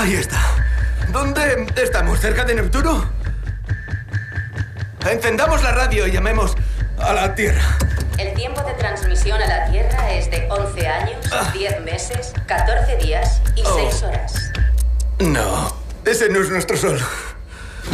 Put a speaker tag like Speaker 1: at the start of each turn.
Speaker 1: Ahí está. ¿Dónde estamos? ¿Cerca de Neptuno? Encendamos la radio y llamemos a la Tierra.
Speaker 2: El tiempo de transmisión a la Tierra es de 11 años, 10 meses, 14 días y 6 horas.
Speaker 1: No, ese no es nuestro sol.